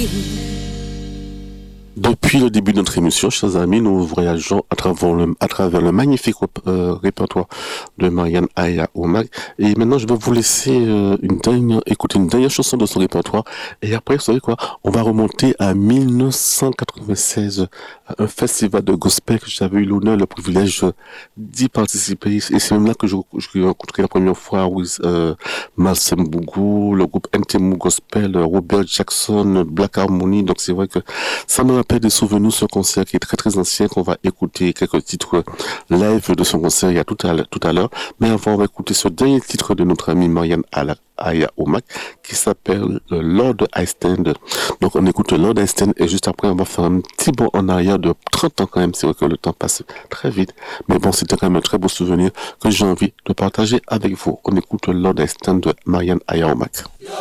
Depuis le début de notre émission, chers amis, nous voyageons à travers le magnifique répertoire de Marianne Aya Omag. Et maintenant, je vais vous laisser écouter une dernière chanson de son répertoire. Et après, vous savez quoi? On va remonter à 1996, à un festival de gospel que j'avais eu l'honneur, le privilège d'y participer. Et c'est même là que j'ai rencontré la première fois Malsem Bougou, le groupe NTMU Gospel, Robert Jackson, Black Harmony. Donc c'est vrai que ça me rappelle des souvenirs, ce concert qui est très très ancien, qu'on va écouter quelques titres live de son concert il y a tout à l'heure. Mais avant, on va écouter ce dernier titre de notre amie Marianne Aya Omak qui s'appelle Lord I Stand. Donc on écoute Lord I Stand et juste après on va faire un petit bond en arrière de 30 ans quand même. C'est vrai que le temps passe très vite. Mais bon, c'était quand même un très beau souvenir que j'ai envie de partager avec vous. On écoute Lord I Stand de Marianne Aya Omak.